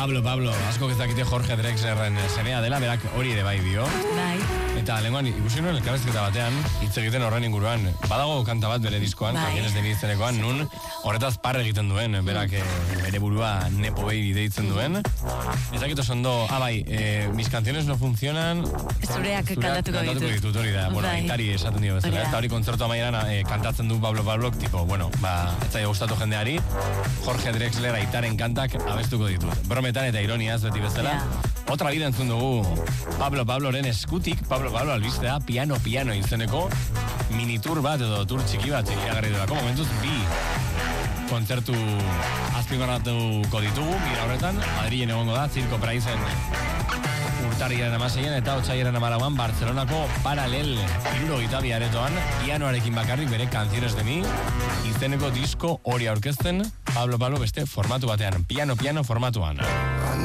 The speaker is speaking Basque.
Pablo, asko ezakite Jorge Drexlerren semea dela, berak hori ere bai dio. Bai. Eta lenguan ikusi nuen elkarrezketa batean, hitz egiten horren inguruan. Badago kanta bat bere diskoan, Canciones de mi izenekoan, nun horretaz par egiten duen, berak bere burua Nepo Baby deitzen duen. Ezakito sondo, mis canciones no funcionan, zureak kantatuko ditut hori da, bueno, aitari esaten dio bezala, eta hori kontzertu amaieran kantatzen du Pablo, tipo, bueno, ez zaio gustatu jendeari, Jorge Drexler aitaren kantak abestuko ditut. Brometan eta ironiaz beti bezala. Otra vida entzun dugu Pabloren eskutik, Pablo albistea, piano izeneko minitur bat edo tur txiki bat iragarri duelako. Momentuz bi kontzertu azpimarratuko ditugu, gira horretan, Madrilen egongo da, Zirko Praizen urtarriaren 16 eta otsailaren 14an Barcelonako Paralel 72 aretoan, pianoarekin bakarrik bere Canciones de mi izeneko disko hori aurkezten, Pablo beste formatu batean, piano formatuan.